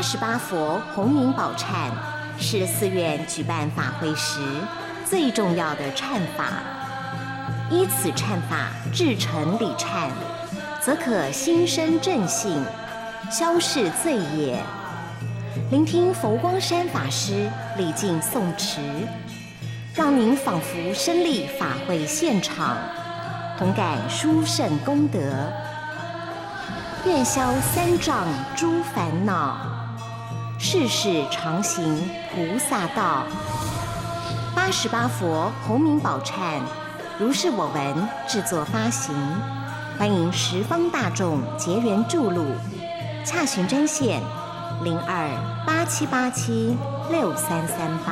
88佛洪名宝忏是寺院举办法会时最重要的忏法。依此忏法至诚礼忏，则可心生正信，消逝罪业。聆听佛光山法师礼敬诵持，让您仿佛身历法会现场，同感殊胜功德，愿消三障诸烦恼，世世常行菩萨道。88佛洪名宝忏如是我闻制作发行，欢迎十方大众结缘注录，洽询专线0287876338。